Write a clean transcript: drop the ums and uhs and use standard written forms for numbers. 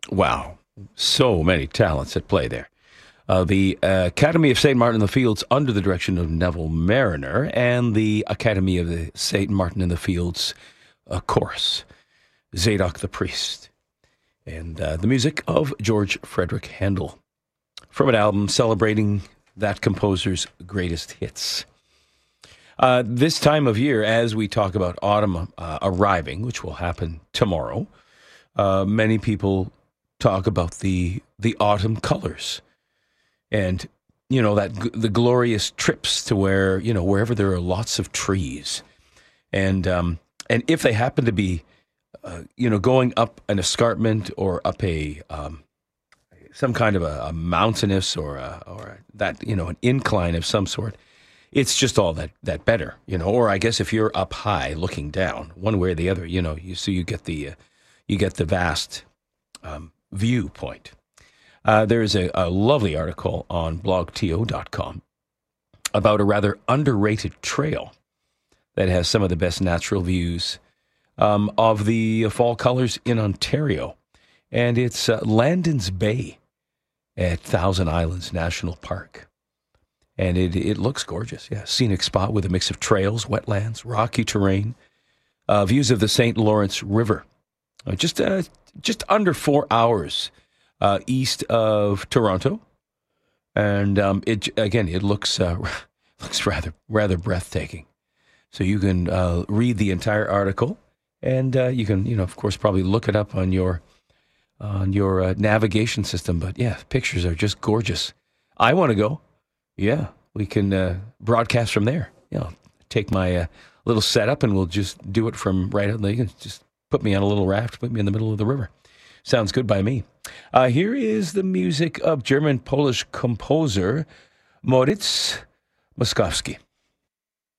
Wow. So many talents at play there. The Academy of St. Martin in the Fields under the direction of Neville Mariner and the Academy of the St. Martin in the Fields chorus, Zadok the Priest, and the music of George Frederick Handel from an album celebrating that composer's greatest hits. This time of year, as we talk about autumn arriving, which will happen tomorrow, many people talk about the autumn colors. And, the glorious trips to where, wherever there are lots of trees. And if they happen to be, going up an escarpment or up some kind of a mountainous or an incline of some sort, it's just all that better, or I guess if you're up high looking down one way or the other, you get the vast viewpoint. There's a lovely article on blogto.com about a rather underrated trail that has some of the best natural views of the fall colors in Ontario. And it's Landon's Bay at Thousand Islands National Park. And it looks gorgeous. Yeah, scenic spot with a mix of trails, wetlands, rocky terrain, views of the St. Lawrence River. Just under 4 hours east of Toronto, and it looks rather breathtaking. So you can read the entire article, and you can of course probably look it up on your navigation system. But yeah, pictures are just gorgeous. I want to go. Yeah, we can broadcast from there. Take my little setup, and we'll just do it from right out there. You can just put me on a little raft, put me in the middle of the river. Sounds good by me. Here is the music of German-Polish composer Moritz Moszkowski.